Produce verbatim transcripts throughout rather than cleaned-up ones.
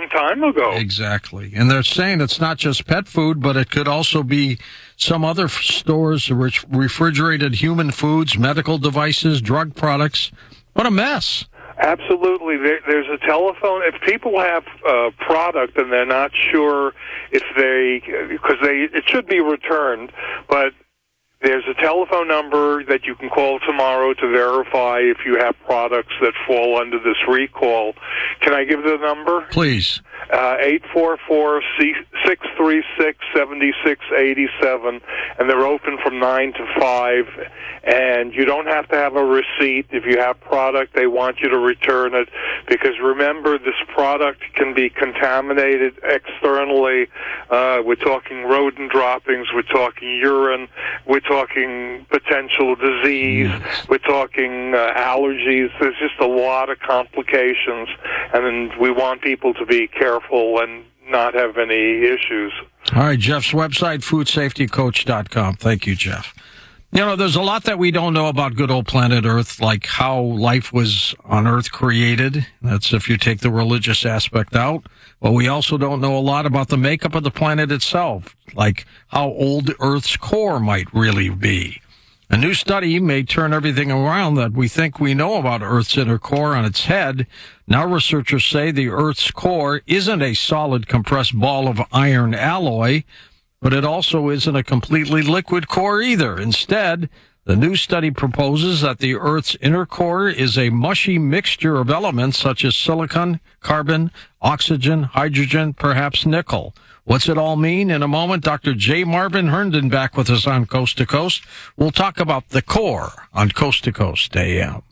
time ago. Exactly. And they're saying it's not just pet food, but it could also be some other f- stores, rich refrigerated human foods, medical devices, drug products. What a mess. Absolutely. There, there's a telephone. If people have a product and they're not sure if they, because they, it should be returned, but there's a telephone number that you can call tomorrow to verify if you have products that fall under this recall. Can I give the number? Please. Uh, eight four four, six three six, seven six eight seven, and they're open from nine to five, and you don't have to have a receipt. If you have product, they want you to return it, because remember, this product can be contaminated externally. Uh, we're talking rodent droppings, we're talking urine, we're talking potential disease, yes. We're talking uh, allergies. There's just a lot of complications, and then we want people to be careful and not have any issues. All right, Jeff's website, food safety coach dot com. Thank you, Jeff. You know, there's a lot that we don't know about good old planet Earth, like how life was on Earth created. That's if you take the religious aspect out. But we also don't know a lot about the makeup of the planet itself, like how old Earth's core might really be. A new study may turn everything around that we think we know about Earth's inner core on its head. Now researchers say the Earth's core isn't a solid compressed ball of iron alloy, but it also isn't a completely liquid core either. Instead, the new study proposes that the Earth's inner core is a mushy mixture of elements such as silicon, carbon, oxygen, hydrogen, perhaps nickel. What's it all mean? In a moment, Doctor J. Marvin Herndon back with us on Coast to Coast. We'll talk about the core on Coast to Coast A M.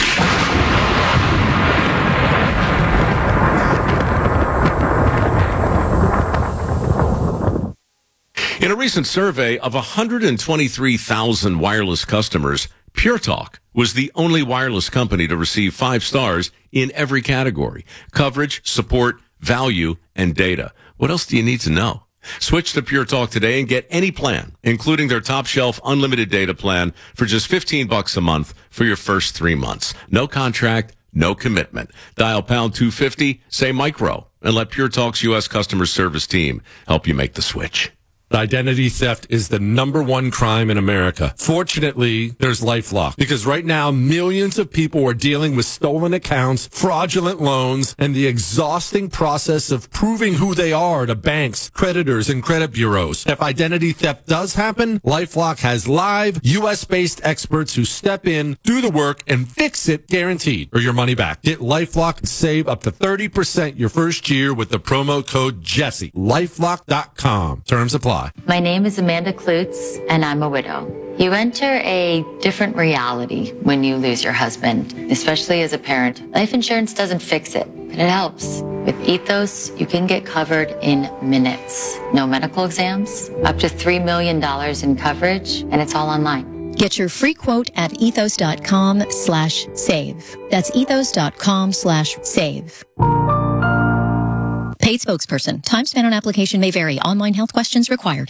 In a recent survey of one hundred twenty-three thousand wireless customers, Pure Talk was the only wireless company to receive five stars in every category: coverage, support, value, and data. What else do you need to know? Switch to Pure Talk today and get any plan, including their top shelf unlimited data plan, for just fifteen bucks a month for your first three months. No contract, no commitment. Dial pound two fifty, say micro, and let Pure Talk's U S customer service team help you make the switch. Identity theft is the number one crime in America. Fortunately, there's LifeLock, because right now millions of people are dealing with stolen accounts, fraudulent loans, and the exhausting process of proving who they are to banks, creditors, and credit bureaus. If identity theft does happen, LifeLock has live U S-based experts who step in, do the work, and fix it guaranteed, or your money back. Get LifeLock and save up to thirty percent your first year with the promo code Jesse. LifeLock dot com. Terms apply. My name is Amanda Klutz, and I'm a widow. You enter a different reality when you lose your husband, especially as a parent. Life insurance doesn't fix it, but it helps. With Ethos, you can get covered in minutes. No medical exams, up to three million dollars in coverage, and it's all online. Get your free quote at ethos.com slash save. That's ethos.com slash save. Paid spokesperson. Time spent on application may vary. Online health questions required.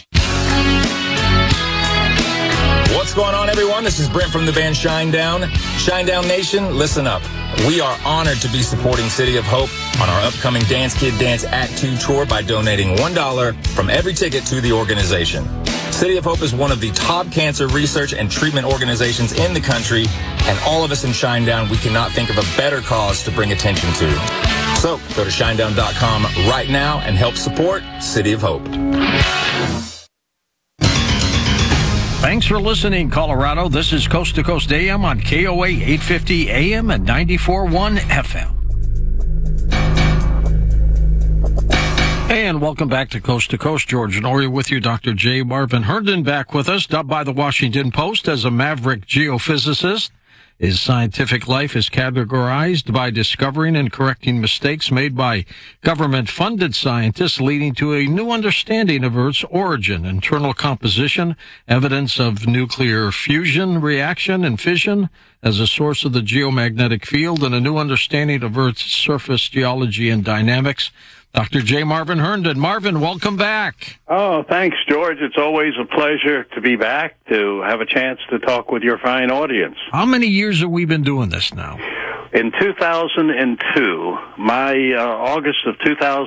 What's going on, everyone? This is Brent from the band Shinedown. Shinedown Nation, listen up. We are honored to be supporting City of Hope on our upcoming Dance Kid Dance Act two tour by donating one dollar from every ticket to the organization. City of Hope is one of the top cancer research and treatment organizations in the country, and all of us in Shinedown, we cannot think of a better cause to bring attention to. So, go to shinedown dot com right now and help support City of Hope. Thanks for listening, Colorado. This is Coast to Coast A M on K O A eight fifty A M and ninety-four point one F M. And welcome back to Coast to Coast. George Norrie with you. Doctor J. Marvin Herndon back with us, dubbed by the Washington Post as a maverick geophysicist. His scientific life is categorized by discovering and correcting mistakes made by government-funded scientists, leading to a new understanding of Earth's origin, internal composition, evidence of nuclear fusion, reaction, and fission as a source of the geomagnetic field, and a new understanding of Earth's surface geology and dynamics. Doctor J. Marvin Herndon. Marvin, welcome back. Oh, thanks, George. It's always a pleasure to be back, to have a chance to talk with your fine audience. How many years have we been doing this now? In two thousand two, my uh, August of two thousand